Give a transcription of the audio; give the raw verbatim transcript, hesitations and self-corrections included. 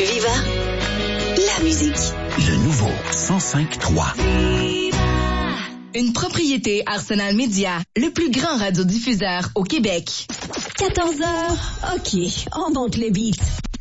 Viva, la musique. Le nouveau cent cinq trois. Une propriété Arsenal Média, le plus grand radiodiffuseur au Québec. quatorze heures, OK, on monte le beat.